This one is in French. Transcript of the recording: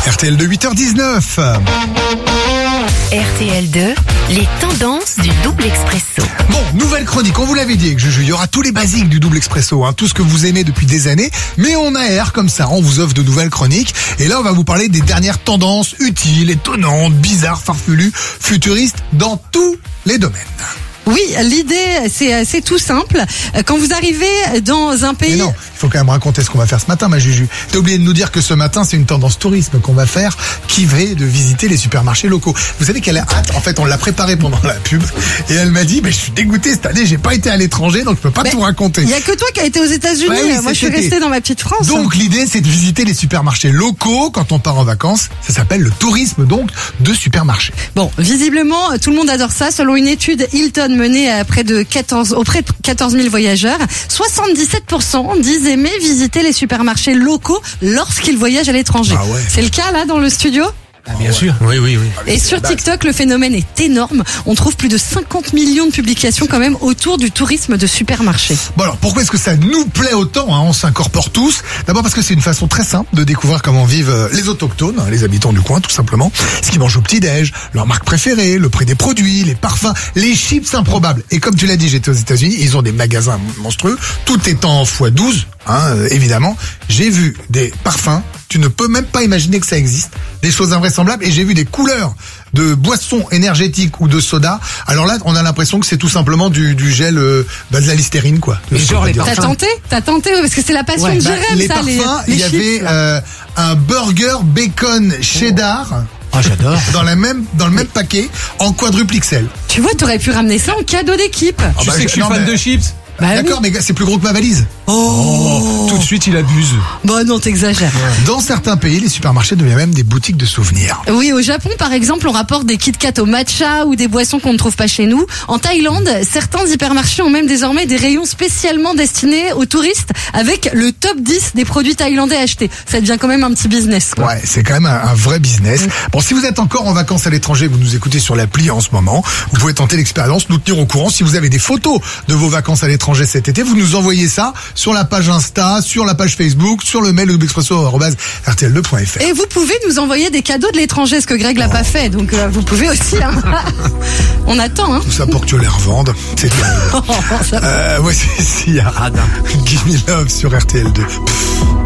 RTL de 8h19. RTL 2, les tendances du double expresso. Bon, nouvelle chronique, on vous l'avait dit avec Juju, il y aura tous les basiques du double expresso, tout ce que vous aimez depuis des années, mais on aère comme ça, on vous offre de nouvelles chroniques, et là on va vous parler des dernières tendances utiles, étonnantes, bizarres, farfelues, futuristes, dans tous les domaines. Oui, l'idée, c'est tout simple. Quand vous arrivez dans un pays... Mais non, il faut quand même raconter ce qu'on va faire ce matin, ma Juju. T'as oublié de nous dire que ce matin, c'est une tendance tourisme qu'on va faire, qui va de visiter les supermarchés locaux. Vous savez qu'elle a hâte, en fait, on l'a préparée pendant la pub, et elle m'a dit, je suis dégoûté cette année, j'ai pas été à l'étranger, donc je peux pas tout raconter. Il y a que toi qui as été aux États-Unis. Ouais, oui, moi je suis restée dans ma petite France. Donc l'idée, c'est de visiter les supermarchés locaux quand on part en vacances. Ça s'appelle le tourisme, donc, de supermarchés. Bon, visiblement, tout le monde adore ça. Selon une étude Hilton menée auprès de 14 000 voyageurs, 77% disent aimer visiter les supermarchés locaux lorsqu'ils voyagent à l'étranger. Ah ouais. C'est le cas là dans le studio ? Bien sûr, oui. Et sur TikTok, le phénomène est énorme. On trouve plus de 50 millions de publications quand même autour du tourisme de supermarché. Bon alors, pourquoi est-ce que ça nous plaît autant, On s'incorpore tous. D'abord parce que c'est une façon très simple de découvrir comment vivent les autochtones, les habitants du coin tout simplement. Ce qu'ils mangent au petit-déj, leur marque préférée, le prix des produits, les parfums, les chips improbables. Et comme tu l'as dit, j'étais aux États-Unis, ils ont des magasins monstrueux, tout étant x12, évidemment. J'ai vu des parfums, tu ne peux même pas imaginer que ça existe, des choses invraisemblables, et j'ai vu des couleurs de boissons énergétiques ou de soda. Alors là, on a l'impression que c'est tout simplement du gel, de la Listerine, quoi. Mais genre les parfums. T'as tenté, parce que c'est la passion de Jérém, les ça, parfums, les il y avait un burger bacon cheddar. Ah, j'adore. Dans le même paquet, en quadruple XL. Tu vois, t'aurais pu ramener ça en cadeau d'équipe. Tu sais que je suis fan de chips. D'accord, mais c'est plus gros que ma valise. Tout de suite, il abuse. Bon, non, t'exagères. Dans certains pays, les supermarchés deviennent même des boutiques de souvenirs. Oui, au Japon, par exemple, on rapporte des Kit Kat au matcha ou des boissons qu'on ne trouve pas chez nous. En Thaïlande, certains hypermarchés ont même désormais des rayons spécialement destinés aux touristes avec le top 10 des produits thaïlandais achetés. Ça devient quand même un petit business, quoi. Ouais, c'est quand même un vrai business. Bon, si vous êtes encore en vacances à l'étranger, vous nous écoutez sur l'appli en ce moment, vous pouvez tenter l'expérience, nous tenir au courant. Si vous avez des photos de vos vacances à l'étranger cet été, vous nous envoyez ça sur la page Insta, sur la page Facebook, sur le mail expresso@rtl2.fr. Et vous pouvez nous envoyer des cadeaux de l'étranger, ce que Greg l'a pas fait, donc vous pouvez aussi. On attend. Tout ça pour que tu les revendes. C'est Ça... ouais, c'est Sia. Give me love sur RTL2.